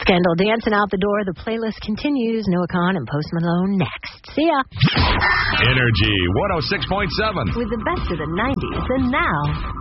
Kendall dancing out the door. The playlist continues. Noah Kahan and Post Malone next. See ya. Energy 106.7. With the best of the 90s and now.